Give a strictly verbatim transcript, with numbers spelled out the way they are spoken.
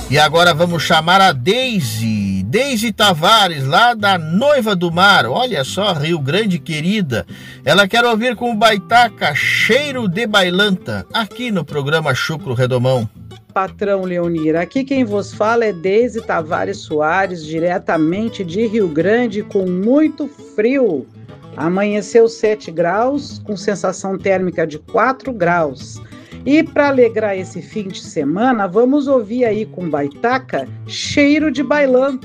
E agora vamos chamar a Deise, Deise Tavares, lá da Noiva do Mar. Olha só, Rio Grande querida. Ela quer ouvir com o Baitaca Cheiro de Bailanta, aqui no programa Chucro Redomão. Patrão Leonir, aqui quem vos fala é Deise Tavares Soares, diretamente de Rio Grande, com muito frio. Amanheceu sete graus, com sensação térmica de quatro graus. E para alegrar esse fim de semana, vamos ouvir aí com Baitaca Cheiro de Bailanta.